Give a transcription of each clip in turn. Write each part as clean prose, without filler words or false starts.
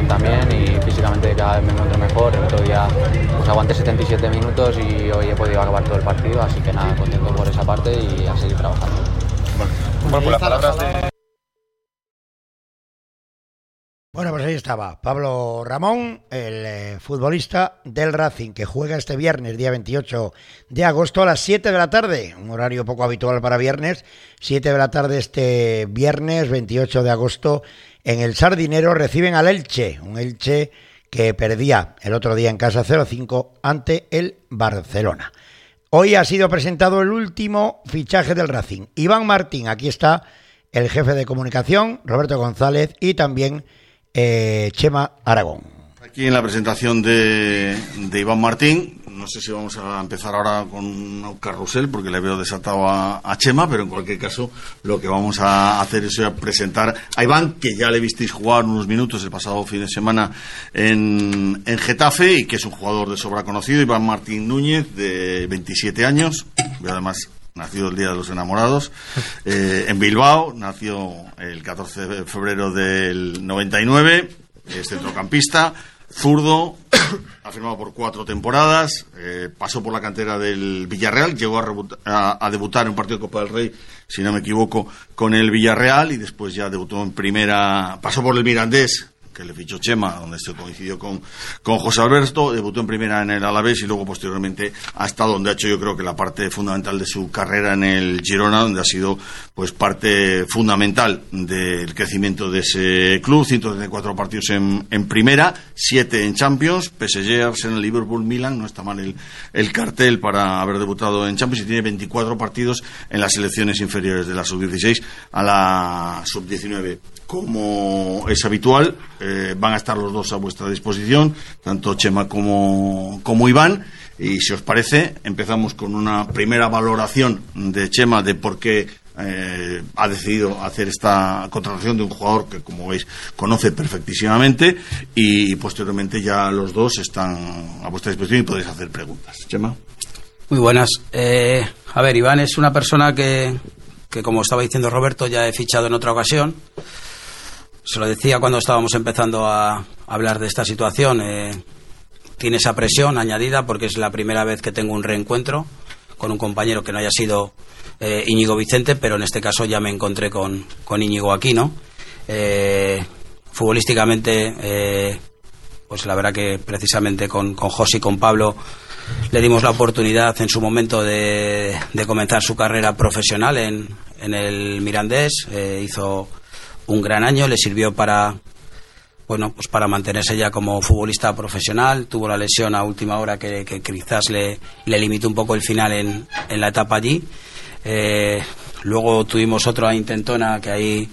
también y físicamente cada vez me encuentro mejor. El otro día pues aguanté 77 minutos y hoy he podido acabar todo el partido, así que nada, contento por esa parte y a seguir trabajando. Bueno, las palabras de... Bueno, pues ahí estaba Pablo Ramón, el futbolista del Racing, que juega este viernes, día 28 de agosto, a las 7 de la tarde, un horario poco habitual para viernes, 7 de la tarde este viernes 28 de agosto, en el Sardinero reciben al Elche, un Elche que perdía el otro día en casa 0-5 ante el Barcelona. Hoy ha sido presentado el último fichaje del Racing, Iván Martín. Aquí está el jefe de comunicación, Roberto González, y también Chema Aragón. Aquí en la presentación de Iván Martín, no sé si vamos a empezar ahora con un carrusel porque le veo desatado a Chema, pero en cualquier caso lo que vamos a hacer es presentar a Iván, que ya le visteis jugar unos minutos el pasado fin de semana en Getafe y que es un jugador de sobra conocido. Iván Martín Núñez, de 27 años, y además nacido el Día de los Enamorados, en Bilbao, nació el 14 de febrero del 99, es centrocampista, zurdo, ha firmado por 4 temporadas, pasó por la cantera del Villarreal, llegó a debutar en un partido de Copa del Rey, si no me equivoco, con el Villarreal y después ya debutó en primera, pasó por el Mirandés, que le fichó Chema, donde se coincidió con José Alberto, debutó en primera en el Alavés y luego posteriormente hasta donde ha hecho yo creo que la parte fundamental de su carrera en el Girona, donde ha sido pues parte fundamental del crecimiento de ese club. 134 partidos en primera, 7 en Champions, PSG, Arsenal, Liverpool, Milan, no está mal el cartel para haber debutado en Champions, y tiene 24 partidos en las selecciones inferiores de la sub-16 a la sub-19. Como es habitual, van a estar los dos a vuestra disposición, tanto Chema como Iván, y si os parece, empezamos con una primera valoración de Chema de por qué ha decidido hacer esta contratación de un jugador que, como veis, conoce perfectísimamente, y posteriormente ya los dos están a vuestra disposición y podéis hacer preguntas. Chema. Muy buenas. A ver, Iván es una persona que, como estaba diciendo Roberto, ya he fichado en otra ocasión. Se lo decía cuando estábamos empezando a hablar de esta situación. Tiene esa presión añadida porque es la primera vez que tengo un reencuentro con un compañero que no haya sido Íñigo Vicente, pero en este caso ya me encontré con Íñigo Aquino. Futbolísticamente, pues la verdad que precisamente con José y con Pablo le dimos la oportunidad en su momento de comenzar su carrera profesional en el Mirandés. Hizo un gran año, le sirvió para mantenerse ya como futbolista profesional. Tuvo la lesión a última hora que quizás le limitó un poco el final en la etapa allí. Luego tuvimos otra intentona que ahí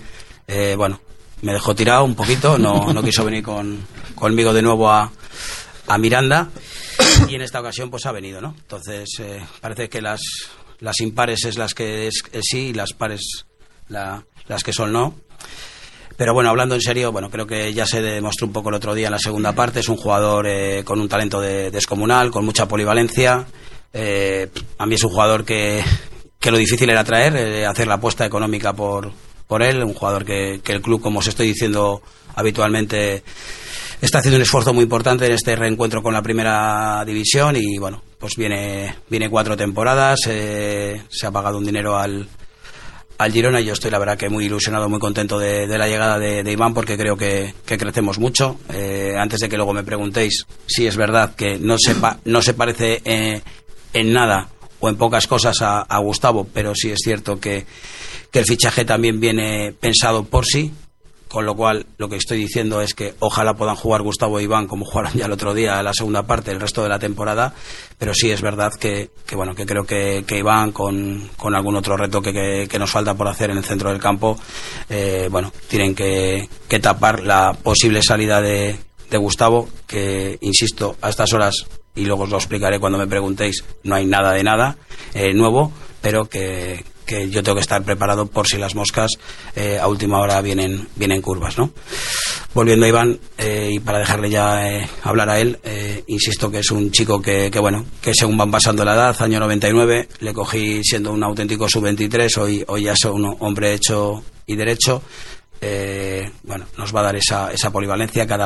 me dejó tirado un poquito, no quiso venir conmigo de nuevo a Miranda, y en esta ocasión pues ha venido, ¿no? Entonces parece que las impares es las que es sí y las pares las que son no. Pero bueno, hablando en serio, creo que ya se demostró un poco el otro día en la segunda parte. Es un jugador con un talento descomunal, con mucha polivalencia. A mí es un jugador que lo difícil era traer, hacer la apuesta económica por él. Un jugador que el club, como os estoy diciendo habitualmente, está haciendo un esfuerzo muy importante en este reencuentro con la primera división. Y bueno, pues viene 4 temporadas, se ha pagado un dinero al Girona, y yo estoy la verdad que muy ilusionado, muy contento de la llegada de Iván, porque creo que crecemos mucho. Antes de que luego me preguntéis si es verdad que no se parece en nada o en pocas cosas a Gustavo, pero sí es cierto que el fichaje también viene pensado por sí, con lo cual lo que estoy diciendo es que ojalá puedan jugar Gustavo e Iván como jugaron ya el otro día la segunda parte, el resto de la temporada. Pero sí es verdad que creo que Iván, con algún otro reto que nos falta por hacer en el centro del campo, tienen que tapar la posible salida de Gustavo, que insisto, a estas horas, y luego os lo explicaré cuando me preguntéis, no hay nada de nada nuevo, pero que yo tengo que estar preparado por si las moscas a última hora vienen curvas, ¿no? Volviendo a Iván, y para dejarle ya hablar a él, insisto que es un chico que según van pasando la edad, año 99, le cogí siendo un auténtico sub-23, hoy ya es un hombre hecho y derecho. Nos va a dar esa polivalencia. Cada